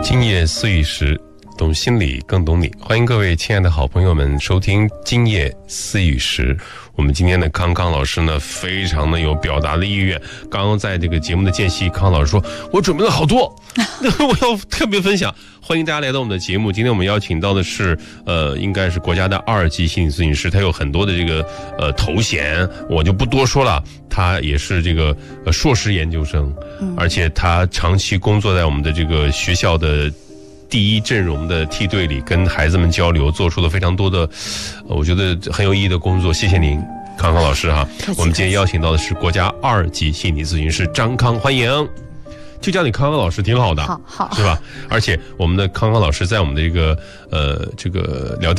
今夜思雨时，懂心理更懂你。欢迎各位亲爱的好朋友们收听今夜思雨时。我们今天的康康老师呢，非常的有表达的意愿。刚刚在这个节目的间隙，康康老师说我准备了好多我要特别分享。欢迎大家来到我们的节目。今天我们邀请到的是应该是国家的2级心理咨询师，他有很多的这个头衔，我就不多说了。他也是这个硕士研究生，而且他长期工作在我们的这个学校的第一阵容的梯队里，跟孩子们交流，做出了非常多的我觉得很有意义的工作。谢谢您，康康老师哈。我们今天邀请到的是国家2级心理咨询师张康，欢迎。就叫你康康老师挺好的， 好， 是吧？而且我们的康康老师在我们的这个聊天